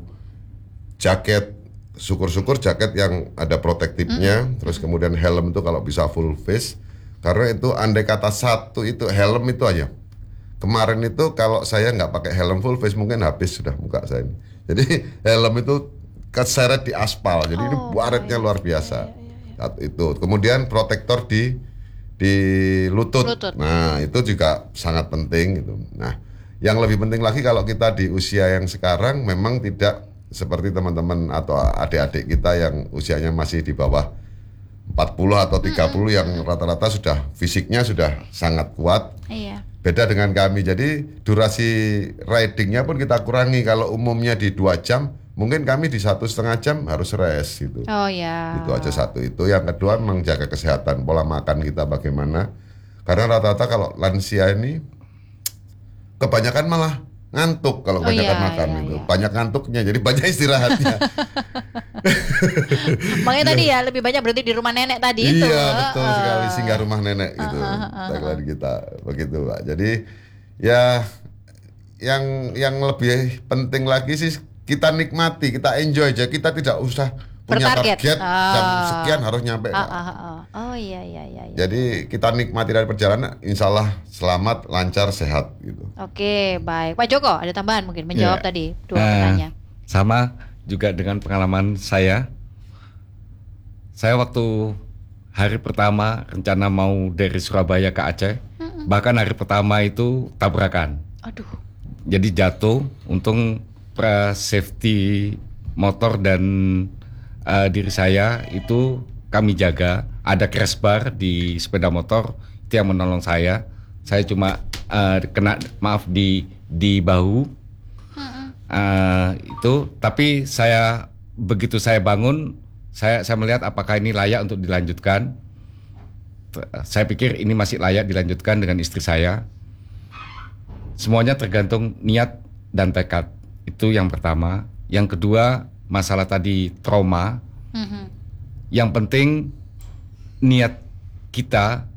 jaket, syukur-syukur jaket yang ada protektifnya, Mm-hmm. terus kemudian helm itu kalau bisa full face. Karena itu andai kata satu itu helm itu aja. Kemarin itu kalau saya nggak pakai helm full face mungkin habis sudah muka saya ini. Jadi helm itu keseret di aspal, jadi ini Oh, baretnya baik. luar biasa. Ya, ya, ya. Saat itu. Kemudian protektor di di lutut. Lutut. Nah, itu juga sangat penting gitu. Nah, yang lebih penting lagi kalau kita di usia yang sekarang memang tidak seperti teman-teman atau adik-adik kita yang usianya masih di bawah empat puluh atau tiga puluh yang rata-rata sudah fisiknya sudah sangat kuat. Iya. Beda dengan kami. Jadi durasi ridingnya pun kita kurangi. Kalau umumnya di dua jam, mungkin kami di satu setengah jam harus rest gitu. Oh ya. Itu aja satu itu. Yang kedua memang jaga kesehatan, pola makan kita bagaimana. Karena rata-rata kalau lansia ini kebanyakan malah ngantuk kalau Oh, banyak iya, makan iya, itu. iya. Banyak ngantuknya, jadi banyak istirahatnya. Makanya tadi ya lebih banyak berarti di rumah nenek tadi itu. Iya betul Heeh. sekali, singgah rumah nenek gitu. Heeh, heeh, Tagline kita begitu, Pak. Jadi ya yang yang lebih penting lagi sih kita nikmati, kita enjoy aja. Kita tidak usah punya Bertarget. target jam Ah. sekian harus nyampe. Ah, Pak. ah, ah, ah. Oh iya iya iya. iya. Jadi kita nikmati dari perjalanan, insya Allah selamat, lancar, sehat gitu. Oke baik, Pak Joko ada tambahan mungkin menjawab Iya. tadi dua Eh, pertanyaan. Sama juga dengan pengalaman saya. Saya waktu hari pertama rencana mau dari Surabaya ke Aceh, bahkan hari pertama itu tabrakan. Aduh. Jadi jatuh, untung pra safety motor dan eh, diri saya itu kami jaga. Ada crash bar di sepeda motor, itu yang menolong saya. Saya cuma eh, kena maaf di di bahu. Eh, itu, tapi saya begitu saya bangun, saya saya melihat apakah ini layak untuk dilanjutkan. T- Saya pikir ini masih layak dilanjutkan dengan istri saya. Semuanya tergantung niat dan tekad. Itu yang pertama. Yang kedua, masalah tadi trauma. Mhm. Yang penting niat kita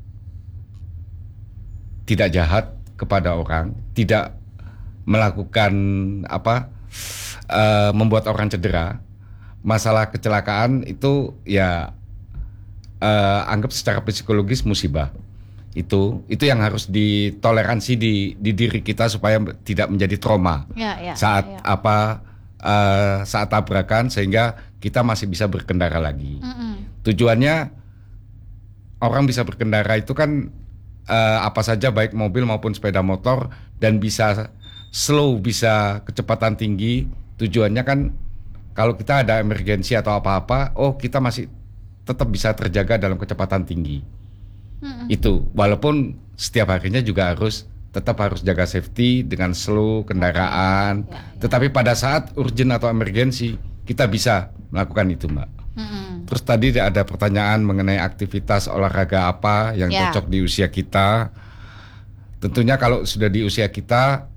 tidak jahat kepada orang, tidak melakukan apa eh, membuat orang cedera. Masalah kecelakaan itu ya eh, anggap secara psikologis musibah. Itu itu yang harus ditoleransi di di diri kita supaya tidak menjadi trauma Ya ya. saat ya. apa eh, saat tabrakan, sehingga kita masih bisa berkendara lagi. Mm-mm. Tujuannya orang bisa berkendara itu kan eh, apa saja, baik mobil maupun sepeda motor, dan bisa slow, bisa kecepatan tinggi. Tujuannya kan kalau kita ada emergensi atau apa-apa, oh kita masih tetap bisa terjaga dalam kecepatan tinggi. Mm-mm. Itu walaupun setiap harinya juga harus tetap harus jaga safety dengan slow kendaraan. Ya, ya. Tetapi pada saat urgent atau emergensi kita bisa melakukan itu, Mbak. Mm-mm. Terus tadi ada pertanyaan mengenai aktivitas olahraga apa yang Ya. cocok di usia kita. Tentunya kalau sudah di usia kita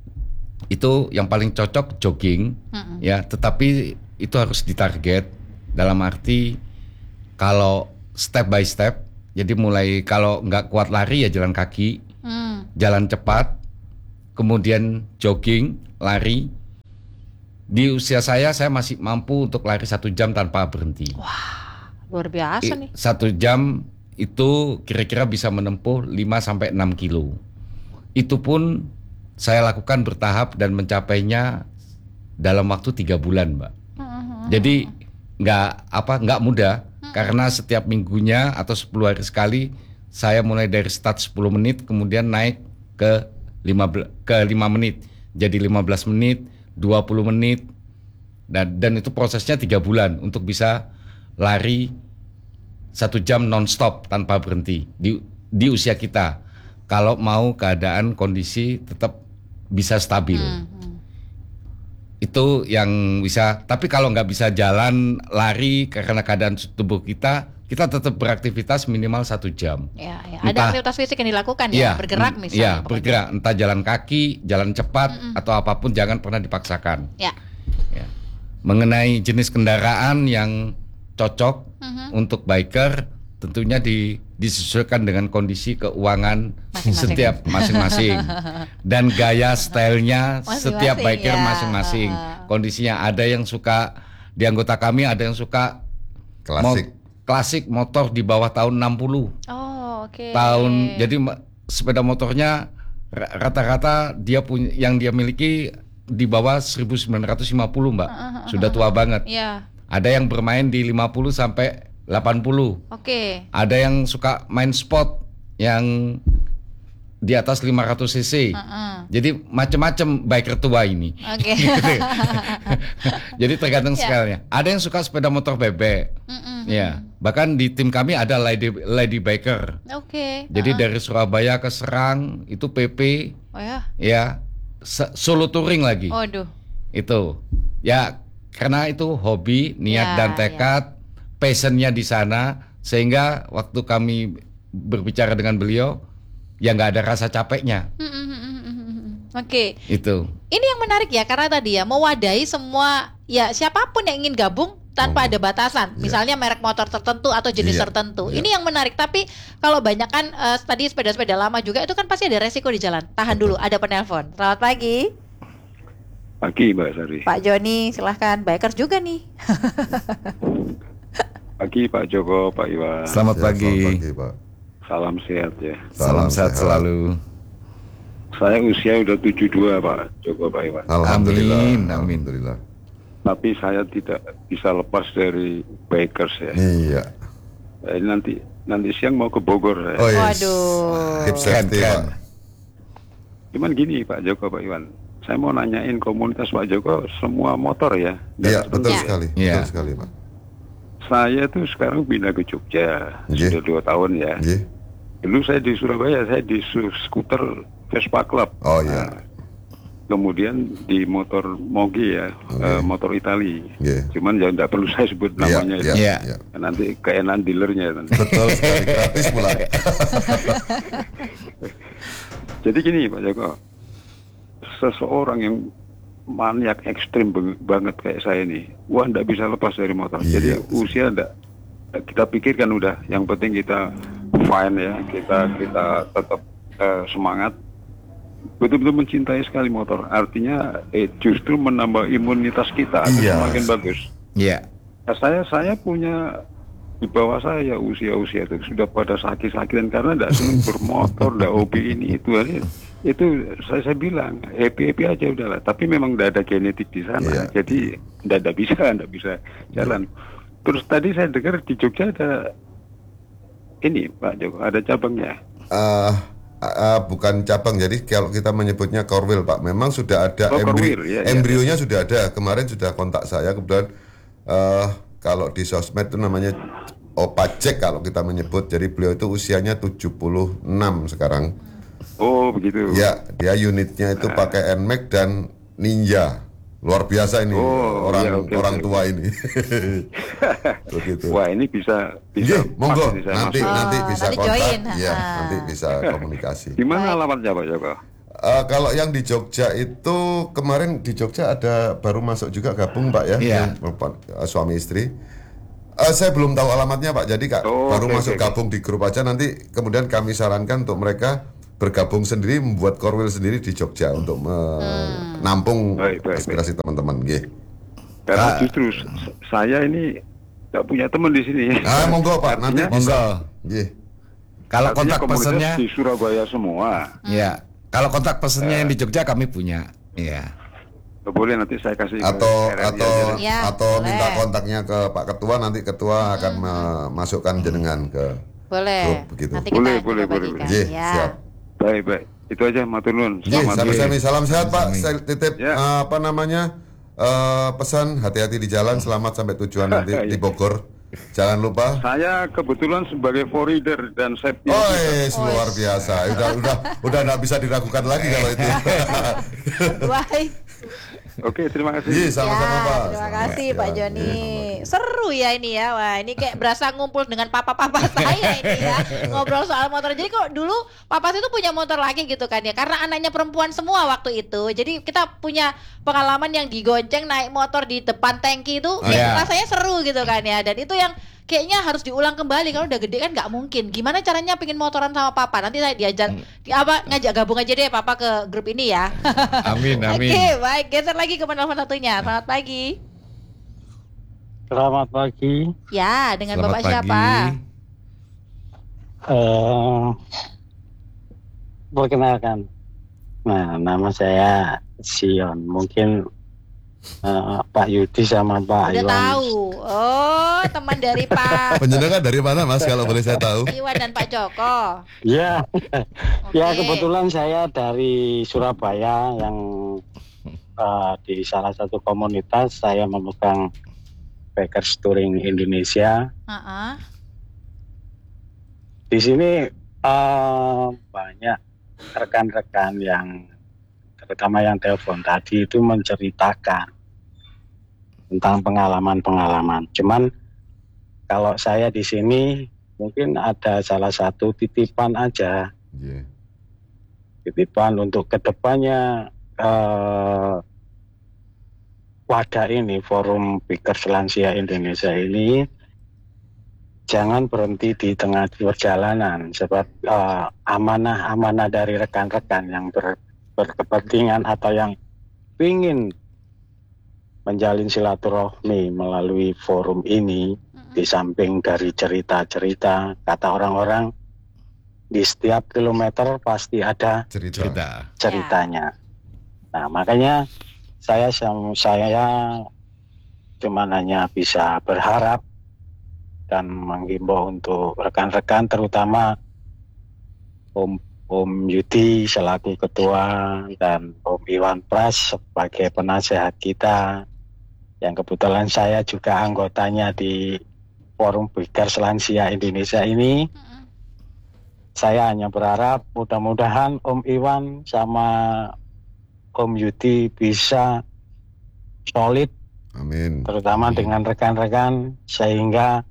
itu yang paling cocok jogging, Mm-mm. ya. Tetapi itu harus ditarget dalam arti kalau step by step. Jadi mulai kalau nggak kuat lari ya jalan kaki, Mm. jalan cepat, kemudian jogging, lari. Di usia saya, saya masih mampu untuk lari satu jam tanpa berhenti. Luar biasa I- nih. Satu jam itu kira-kira bisa menempuh lima sampai enam kilo. Itu pun saya lakukan bertahap dan mencapainya dalam waktu tiga bulan, Mbak. Jadi nggak apa nggak mudah, karena setiap minggunya atau sepuluh hari sekali saya mulai dari start sepuluh menit, kemudian naik ke lima bel- ke lima menit, jadi lima belas menit, dua puluh menit, dan dan itu prosesnya tiga bulan untuk bisa lari satu jam nonstop tanpa berhenti di di usia kita. Kalau mau keadaan kondisi tetap bisa stabil. Hmm, hmm. Itu yang bisa. Tapi kalau nggak bisa jalan, lari karena keadaan tubuh kita, kita tetap beraktivitas minimal satu jam. Ya, ya. Ada Entah- aktivitas fisik yang dilakukan Iya, ya, bergerak mm, misalnya. iya, pokoknya. bergerak. Entah jalan kaki, jalan cepat, atau apapun, jangan pernah dipaksakan. Ya. Ya. Mengenai jenis kendaraan yang cocok Mhm. untuk biker, tentunya di, disesuaikan dengan kondisi keuangan Masing-masing. setiap masing-masing dan gaya stylenya Masing-masing, setiap biker ya. masing-masing. Kondisinya ada yang suka, di anggota kami ada yang suka Klasik. mo- klasik motor di bawah tahun enam puluh Oh, oke. tahun. Jadi ma- sepeda motornya ra- rata-rata dia punya, yang dia miliki di bawah seribu sembilan ratus lima puluh, Mbak. Sudah tua banget. Ya. Ada yang bermain di lima puluh sampai delapan puluh. Oke. Ada yang suka main sport yang di atas lima ratus cc. Heeh. Jadi macam-macam biker tua ini. Oke. Jadi tergantung Ya. stylenya. Ada yang suka sepeda motor bebek. Mm-mm. Ya, bahkan di tim kami ada lady lady biker. Oke. Jadi Heeh. dari Surabaya ke Serang itu P P, Oh ya. ya se- solo touring lagi. Waduh. Itu. Ya, karena itu hobi, niat Ya, dan tekad, passionnya di sana, sehingga waktu kami berbicara dengan beliau, ya nggak ada rasa capeknya. Oke. Itu. Ini yang menarik ya, karena tadi ya mewadahi semua, ya siapapun yang ingin gabung tanpa Oh. ada batasan. Iya. Misalnya merek motor tertentu atau jenis Iya, tertentu. iya. Ini yang menarik. Tapi kalau banyak kan eh, tadi sepeda-sepeda lama juga itu kan pasti ada resiko di jalan. Tahan dulu, ada penelpon. Selamat pagi, Pagi Mbak Sari. Pak Joni, silahkan. Bikers juga nih. Pagi Pak Joko, Pak Iwan. Selamat Ya, pagi. selamat pagi, Pak. Salam sehat ya. Salam sehat selalu. Saya usia udah tujuh puluh dua Pak Joko, Pak Iwan. Alhamdulillah. Amin, amin. Alhamdulillah. Tapi saya tidak bisa lepas dari bikers ya. Iya. Eh, nanti nanti siang mau ke Bogor ya. Oh iya. Waduh. Keep safety, Keren, Pak. Cuman gini Pak Joko, Pak Iwan. Saya mau nanyain komunitas Pak Joko semua motor ya. Iya, Dan betul Ya. sekali. Iya. Betul sekali, Pak. saya tuh sekarang pindah ke Jogja. Nggih. Sudah dua tahun ya. Nggih. Dulu saya di Surabaya, saya di su- skuter Vespa Club. Oh iya. Nah, kemudian di motor Mogi ya, Oke. eh, motor Itali. Nggih. Cuman ya tidak perlu saya sebut Iya, namanya. iya, Iya. iya. Nanti keenan dealernya. Nanti. Betul sekali, gratis pula. Jadi gini Pak Joko, seseorang yang maniak ekstrim bang- banget kayak saya ini, wah nggak bisa lepas dari motor. Iya, Jadi betul. usia nggak, kita pikirkan udah, yang penting kita fine ya, kita kita tetap eh, semangat, betul-betul mencintai sekali motor. Artinya eh, justru menambah imunitas kita agar Iya. semakin bagus. Iya. Nah, saya saya punya di bawah saya usia-usia itu sudah pada sakit-sakitan karena tidak senang bermotor, tidak hobi ini itu ini. Itu saya saya bilang happy happy aja udahlah. Tapi memang tidak ada genetik di sana, Iya. jadi tidak ada bisa tidak bisa jalan. Terus tadi saya dengar di Jogja ada ini Pak Joko, ada cabangnya. Eh, eh, bukan cabang, jadi kalau kita menyebutnya Korwil, Pak, memang sudah ada Oh, embri- Korwil, iya, iya. embrionya sudah ada. Kemarin sudah kontak saya, kebetulan eh, kalau di sosmed itu namanya Opa Jack kalau kita menyebut. Jadi beliau itu usianya tujuh puluh enam sekarang. Oh begitu. Ya, dia unitnya itu pakai N M A X dan Ninja. Luar biasa ini Oh, orang iya, oke, orang oke, tua ini. Begitu. Wah ini bisa bisa Nggih, monggo pas ini saya nanti masuk. nanti Oh, bisa nanti kontak. join, Iya, ah. nanti bisa komunikasi. Di mana Baik. alamatnya Pak Joko? Eh, kalau yang di Jogja itu kemarin di Jogja ada baru masuk juga gabung, Pak ya, Iya. yang perempuan, eh, suami istri. Eh, saya belum tahu alamatnya, Pak. Jadi Kak, Oh, baru oke, masuk oke, gabung di grup aja. Nanti kemudian kami sarankan untuk mereka bergabung sendiri, membuat Korwil sendiri di Jogja untuk menampung Baik, baik, aspirasi teman-teman. Nggih. Karena Kak. justru s- saya ini nggak punya teman di sini. Ah, monggo Pak, nanti Artinya- bisa. Monggo. Nggih. Kalau Artinya kontak komunitas pesennya, di Surabaya semua. ya. Kalau kontak pesennya Eh. yang di Jogja kami punya. Iya. Boleh nanti saya kasih ke Atau R R I atau aja deh. Ya, atau boleh. minta kontaknya ke Pak Ketua, nanti Ketua akan memasukkan jenengan ke Boleh. Grup begitu. Nanti kita Boleh, kita boleh, boleh, bagikan. Nggih, Ya. siap. Baik baik. Itu aja matur nuwun. Nggih, Selamat sami-sami. Salam sehat Pak. Sami-sami. Saya titip Ya. eh, apa namanya eh, pesan hati-hati di jalan. Selamat sampai tujuan nanti di Bogor. Jangan lupa. Saya kebetulan sebagai forwarder dan safety. Oh, luar biasa. Udah udah udah nggak bisa diragukan lagi kalau itu. Baik. Oke, terima kasih. Iya, sama-sama Ya, Pak. terima Sama. kasih Ya, Pak iya, Joni. sama-sama. Seru ya ini ya. Wah, ini kayak berasa ngumpul dengan papa-papa saya ini ya. Ngobrol soal motor. Jadi kok dulu papa itu punya motor lagi gitu kan ya. Karena anaknya perempuan semua waktu itu. Jadi kita punya pengalaman yang digonceng naik motor di depan tangki itu Oh, ya, iya. rasanya seru gitu kan ya. Dan itu yang kayaknya harus diulang kembali. Kalau udah gede kan nggak mungkin. Gimana caranya pingin motoran sama papa? Nanti saya diajar di apa ngajak gabung aja deh papa ke grup ini ya. Amin, amin. Oke, baik. Geser lagi ke penelpon satunya. Selamat pagi. Selamat pagi. Ya, dengan Selamat Bapak pagi. siapa? Eh, perkenalkan, nah nama saya Sion. Mungkin eh, Pak Yudi sama Pak Udah Iwan. tahu. Oh, teman dari Pak Penjenengan dari mana Mas kalau boleh saya tahu? Iwan dan Pak Joko. Ya, Oke. ya kebetulan saya dari Surabaya yang eh, di salah satu komunitas saya memegang Bikers Touring Indonesia. Heeh. Di sini eh, banyak rekan-rekan yang terutama yang telepon tadi itu menceritakan tentang pengalaman-pengalaman. Cuman kalau saya di sini mungkin ada salah satu titipan aja. Iya. titipan untuk kedepannya eh, wadah ini, Forum Bikers Lansia Indonesia ini jangan berhenti di tengah perjalanan, sebab eh, amanah-amanah dari rekan-rekan yang ber, berkepentingan atau yang ingin menjalin silaturahmi melalui forum ini, di samping dari cerita-cerita, kata orang-orang di setiap kilometer pasti ada Cerita. Cerita. ceritanya. Nah, makanya saya saya cuma hanya bisa berharap dan menghimbau untuk rekan-rekan, terutama Om Om Yudi selaku ketua dan Om Iwan Pras sebagai penasehat kita, yang kebetulan saya juga anggotanya di Forum Bikers Lansia Indonesia ini. Saya hanya berharap mudah-mudahan Om Iwan sama Om Yudi bisa solid, Amin. terutama dengan rekan-rekan, sehingga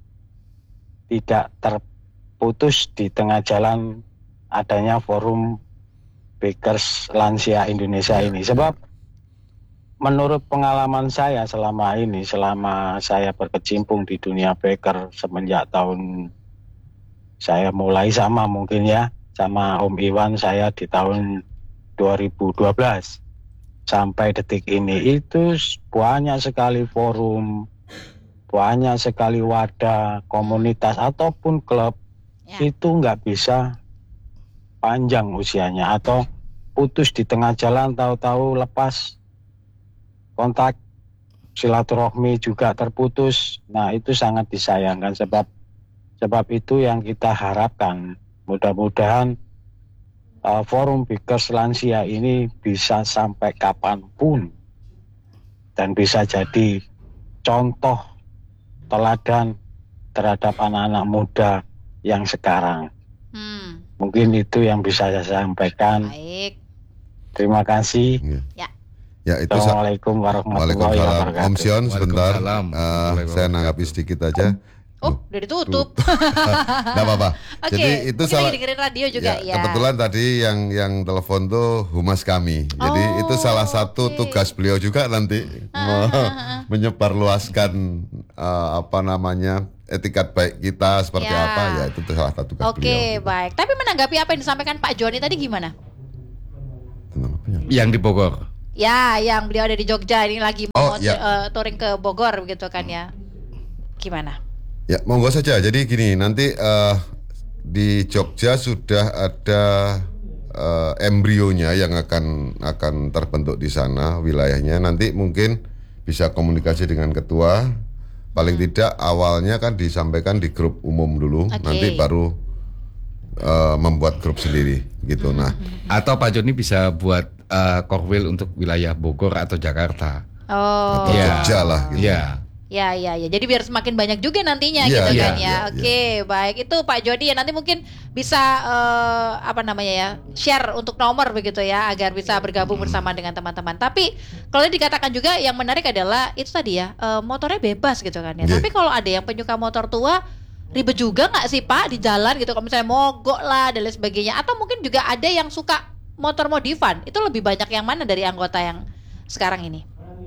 tidak terputus di tengah jalan adanya Forum Bikers Lansia Indonesia ini. Sebab menurut pengalaman saya selama ini, selama saya berkecimpung di dunia baker semenjak tahun saya mulai sama mungkin ya, sama Om Iwan saya di tahun dua ribu dua belas sampai detik ini, itu banyak sekali forum, banyak sekali wadah, komunitas ataupun klub Ya. itu nggak bisa panjang usianya atau putus di tengah jalan, tahu-tahu lepas kontak, silaturahmi juga terputus. Nah, itu sangat disayangkan, sebab sebab itu yang kita harapkan. Mudah-mudahan uh, Forum Bikers Lansia ini bisa sampai kapanpun dan bisa jadi contoh teladan terhadap anak-anak muda yang sekarang. Hmm, Mungkin itu yang bisa saya sampaikan. baik. Terima kasih. Ya. Ya itu sa- Assalamualaikum warahmatullahi Waalaikumsalam. wabarakatuh. Om Sion sebentar. Waalaikumsalam. Eh, Waalaikumsalam. saya nanggapi sedikit aja. Oh, udah ditutup. Nggak apa-apa. Oke, Jadi itu mungkin salah. lagi dengerin radio juga ya. Kebetulan tadi yang yang telepon tuh humas kami. Jadi Oh, itu salah satu oke. tugas beliau juga nanti me- menyebarluaskan eh, apa namanya etikat baik kita seperti Ya. apa, ya itu tuh salah satu tugas Oke, beliau. baik. Tapi menanggapi apa yang disampaikan Pak Joni tadi gimana? Tentang apa ya? Yang di Bogor. Ya, yang beliau ada di Jogja ini lagi mau Oh, ya. eh, touring ke Bogor begitu kan ya. Gimana? Ya monggo saja. Jadi gini, nanti eh, di Jogja sudah ada eh, embrionya yang akan akan terbentuk di sana wilayahnya. Nanti mungkin bisa komunikasi dengan ketua. Paling tidak awalnya kan disampaikan di grup umum dulu, Oke. nanti baru eh, membuat grup sendiri gitu. Nah, Atau Pak Joni bisa buat uh, korwil untuk wilayah Bogor atau Jakarta. Oh. atau Iya. Jogja lah gitu. Iya. Ya, ya, ya. Jadi biar semakin banyak juga nantinya Iya, gitu iya, kan ya. iya, Oke, baik. Itu Pak Jody ya, nanti mungkin bisa eh, apa namanya ya, share untuk nomor begitu ya, agar bisa bergabung bersama dengan teman-teman. Tapi kalau dikatakan juga yang menarik adalah itu tadi ya, eh, motornya bebas gitu kan ya. Iya. Tapi kalau ada yang penyuka motor tua, ribet juga nggak sih Pak di jalan gitu, kalau misalnya mogok lah dan lain sebagainya. Atau mungkin juga ada yang suka motor modifan. Itu lebih banyak yang mana dari anggota yang sekarang ini?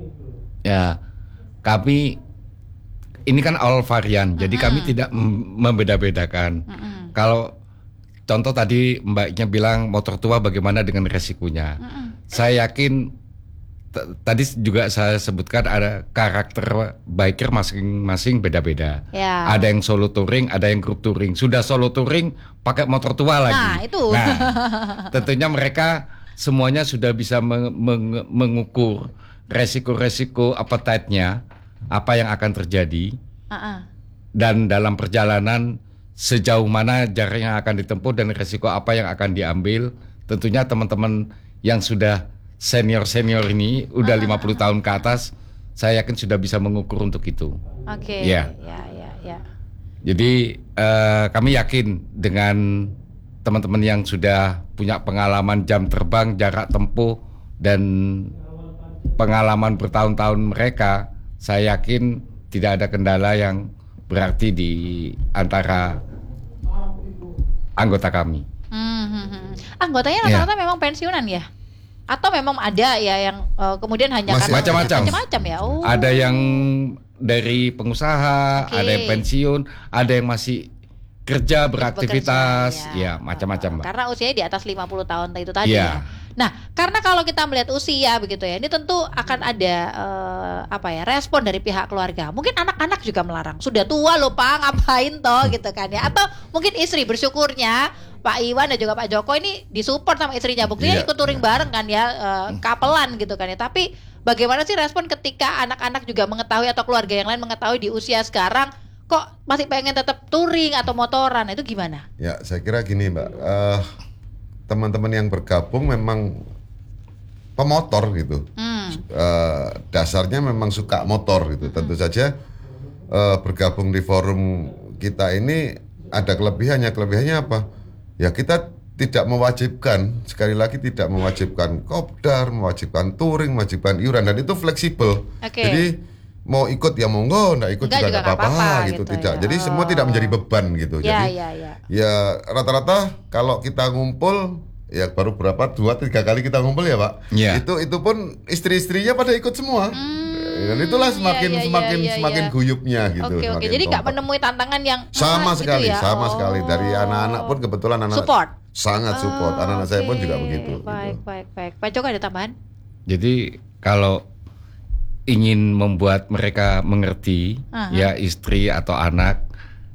Ya, kami ini kan all varian, jadi kami tidak mem- membeda-bedakan. Mm-mm. Kalau contoh tadi Mbaknya bilang motor tua bagaimana dengan resikonya. Mm-mm. Saya yakin t- tadi juga saya sebutkan ada karakter biker masing-masing beda-beda. Ya. Ada yang solo touring, ada yang grup touring. Sudah solo touring pakai motor tua lagi. Nah, itu. Nah, tentunya mereka semuanya sudah bisa meng- meng- mengukur resiko-resiko appetite-nya, apa yang akan terjadi, Ah-ah. dan dalam perjalanan sejauh mana jarak yang akan ditempuh dan resiko apa yang akan diambil. Tentunya teman-teman yang sudah senior-senior ini udah lima puluh tahun ke atas, saya yakin sudah bisa mengukur untuk itu. Oke. Iya. Ya, ya, ya. Jadi eh, kami yakin dengan teman-teman yang sudah punya pengalaman jam terbang, jarak tempuh, dan pengalaman bertahun-tahun mereka, saya yakin tidak ada kendala yang berarti di antara anggota kami. Hmm, hmm, hmm. anggotanya rata-rata memang pensiunan ya? Atau memang ada ya yang uh, kemudian hanya Masih karena macam-macam. macam-macam ya? Oh. Ada yang dari pengusaha, Oke. ada yang pensiun, ada yang masih kerja beraktivitas, Bekerja, ya macam-macam, Mbak. Karena usianya di atas lima puluh tahun itu tadi ya. Iya. Nah, karena kalau kita melihat usia begitu ya, ini tentu akan ada eh, apa ya, respon dari pihak keluarga. Mungkin anak-anak juga melarang. Sudah tua loh, Pak, ngapain toh gitu kan ya. Atau mungkin istri bersyukurnya Pak Iwan dan juga Pak Joko ini disupport sama istrinya. Buktinya Iya, ikut touring bareng kan ya, eh, kapelan gitu kan ya. Tapi bagaimana sih respon ketika anak-anak juga mengetahui atau keluarga yang lain mengetahui di usia sekarang kok masih pengen tetap touring atau motoran, itu gimana? Ya, saya kira gini, Mbak. Eh, teman-teman yang bergabung memang pemotor gitu. Hmm. Eh, dasarnya memang suka motor gitu. Tentu saja eh, bergabung di forum kita ini ada kelebihannya. Kelebihannya apa? Ya kita tidak mewajibkan, sekali lagi tidak mewajibkan kopdar, mewajibkan touring, mewajibkan iuran, dan itu fleksibel. Oke. Jadi mau ikut ya monggo, nggak ikut Enggak juga juga nggak nggak apa-apa apa-apa gitu, gitu tidak. ya. Jadi semua Oh. tidak menjadi beban gitu. Ya, Jadi ya, ya. ya rata-rata kalau kita ngumpul ya baru berapa dua tiga kali kita ngumpul ya Pak. Iya. Itu itu pun istri-istrinya pada ikut semua. Dan itulah iya, semakin iya, semakin iya, iya, semakin iya. guyupnya gitu. Oke oke, semakin jadi nggak kompak. menemui tantangan yang Sama ah, gitu sekali, ya? sama Oh. sekali dari anak-anak pun kebetulan anak Support? sangat support. Oh, Anak-anak saya pun oke. juga begitu. Baik gitu. baik baik. Pak Joko ada tambahan? Jadi kalau ingin membuat mereka mengerti, Aha. ya istri atau anak,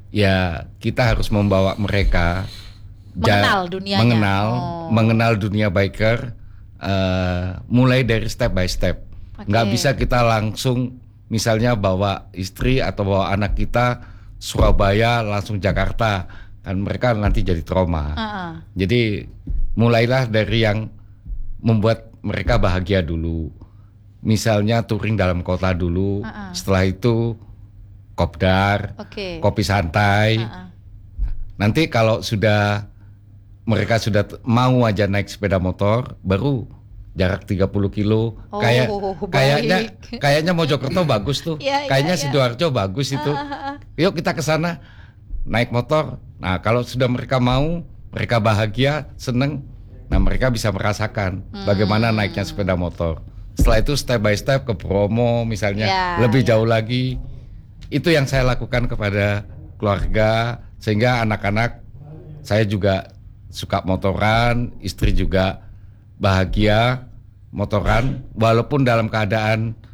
ya kita harus membawa mereka ja- Mengenal dunianya. mengenal, Oh. mengenal dunia biker, eh, mulai dari step by step. Oke. Nggak bisa kita langsung, misalnya bawa istri atau bawa anak kita Surabaya langsung Jakarta, kan mereka nanti jadi trauma. Ah-ah. Jadi mulailah dari yang membuat mereka bahagia dulu. Misalnya touring dalam kota dulu, Uh-uh. setelah itu kopdar, Oke. kopi santai. Ah-ah. Nanti kalau sudah mereka sudah t- mau aja naik sepeda motor, baru jarak tiga puluh kilo. Oh, Kayak baik. kayaknya kayaknya Mojokerto bagus tuh. Iya, iya, Kayaknya iya. Sidoarjo bagus itu. Ah, ah, ah. Yuk kita ke sana naik motor. Nah, kalau sudah mereka mau, mereka bahagia, seneng, nah mereka bisa merasakan Hmm. bagaimana naiknya sepeda motor. Setelah itu step by step ke Bromo misalnya, Ya, lebih ya. jauh lagi. Itu yang saya lakukan kepada keluarga, sehingga anak-anak saya juga suka motoran, istri juga bahagia motoran, walaupun dalam keadaan